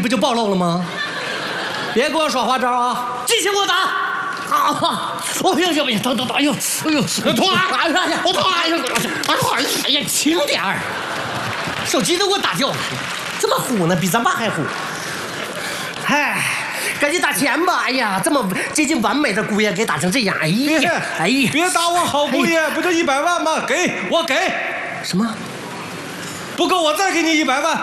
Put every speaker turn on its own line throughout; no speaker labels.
不就暴露了吗？别给我耍花招啊！继续给我打！啊！我不行，疼！哎呦！痛啊！我痛啊！哎呀，轻点儿！手机都给我打掉了，这么虎呢，比咱爸还虎。嗨，赶紧打钱吧！哎呀，这么接近完美的姑爷给打成这样，哎呀，
别打我好姑爷，不就100万吗？我给。
什么？
不够我再给你100万。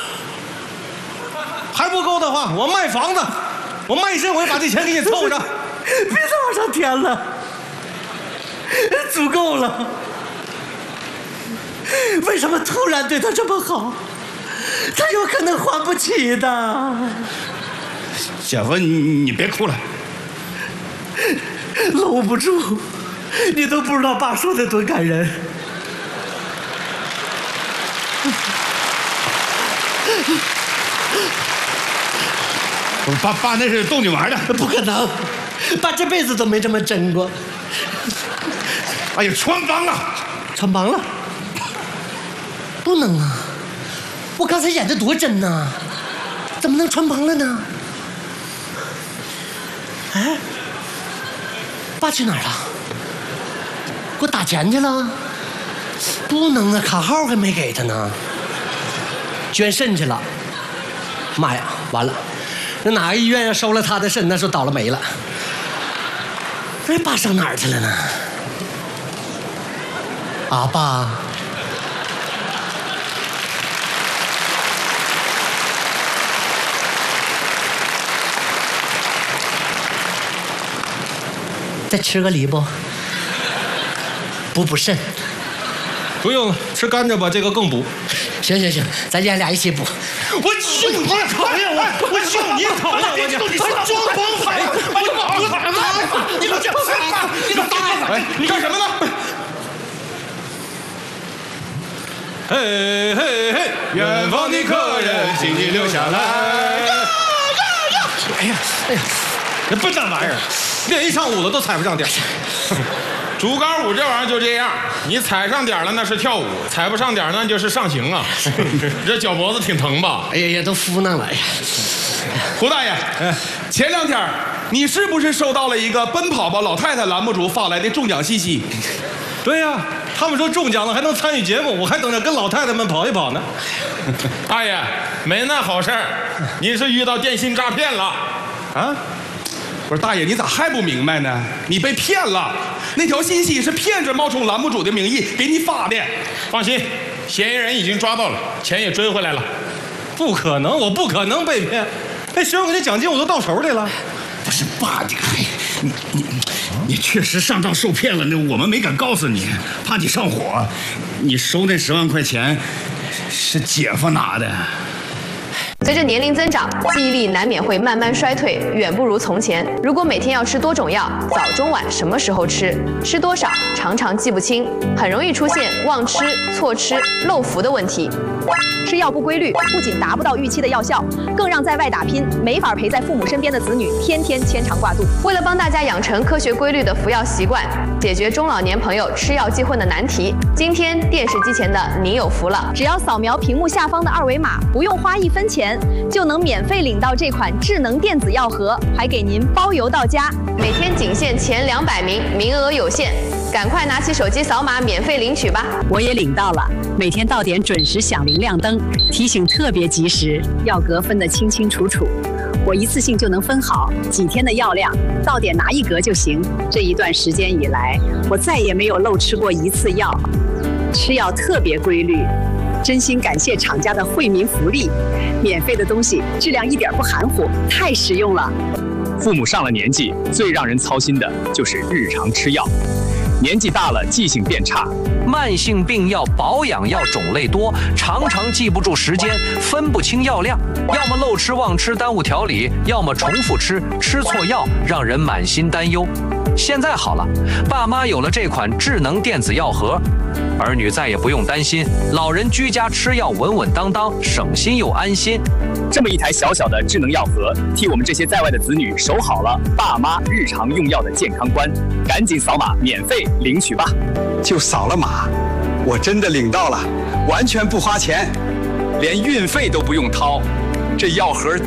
还不够的话，我卖房子，我卖身我也把这钱给你凑上。
别再往上添了，足够了。为什么突然对他这么好？他有可能还不起的。
姐夫，你别哭了，
搂不住，你都不知道爸说的多感人。
爸那是逗你玩的，
不可能，爸这辈子都没这么真过。
哎呀，穿帮了，
穿帮了，不能啊！我刚才演的多真呐，怎么能穿帮了呢？哎，爸去哪儿了？给我打钱去了？不能啊，卡号还没给他呢。捐肾去了。妈呀，完了！那哪个医院要收了他的肾，那就倒了霉了。哎，爸上哪儿去了呢？啊，爸。再吃个梨不？补肾。
不用了，吃甘蔗吧，这个更补。
行，咱爷俩一起补。
我就你讨厌我，我就你讨厌我，你装帮派！你干什么呢？嘿，远方的客人，请你留下来。哎呀，这笨蛋玩意儿，练一上午了都踩不上点。
竹竿舞这玩意儿就这样，你踩上点了那是跳舞，踩不上点那就是上刑啊。这脚脖子挺疼吧？
哎呀，都敷那了呀。
胡大爷，前2天你是不是收到了一个奔跑吧老太太栏目组发来的中奖信息？
对呀，他们说中奖了还能参与节目，我还等着跟老太太们跑一跑呢。
大爷，没那好事儿，你是遇到电信诈骗了。
啊？不是大爷，你咋还不明白呢？
你被骗了，那条信息是骗子冒充栏目组的名义给你发的。放心，嫌疑人已经抓到了，钱也追回来了。
不可能，我不可能被骗。那学生给的奖金我都到手里了。
不是爸，你确实上当受骗了，那我们没敢告诉你，怕你上火。你收那10万块钱是姐夫拿的。
随着年龄增长，记忆力难免会慢慢衰退，远不如从前。如果每天要吃多种药，早中晚什么时候吃，吃多少，常常记不清，很容易出现忘吃、错吃、漏服的问题。
吃药不规律，不仅达不到预期的药效，更让在外打拼、没法陪在父母身边的子女天天牵肠挂肚。
为了帮大家养成科学规律的服药习惯，解决中老年朋友吃药记混的难题，今天电视机前的您有福了！
只要扫描屏幕下方的2维码，不用花1分钱，就能免费领到这款智能电子药盒，还给您包邮到家。
每天仅限前200名，名额有限，赶快拿起手机扫码免费领取吧！
我也领到了，每天到点准时响铃亮灯，提醒特别及时，药格分得清清楚楚。我一次性就能分好几天的药量，到点拿1格就行。这一段时间以来，我再也没有漏吃过1次药，吃药特别规律。真心感谢厂家的惠民福利，免费的东西质量一点不含糊，太实用了。
父母上了年纪，最让人操心的就是日常吃药。年纪大了，记性变差，
慢性病药、保养药种类多，常常记不住时间，分不清药量，要么漏吃忘吃耽误调理，要么重复吃，吃错药，让人满心担忧。现在好了，爸妈有了这款智能电子药盒，儿女再也不用担心，老人居家吃药稳稳当当，省心又安心。
这么一台小小的智能药盒，替我们这些在外的子女守好了爸妈日常用药的健康关。赶紧扫码免费领取吧！
就扫了码，我真的领到了，完全不花钱，连运费都不用掏。这药盒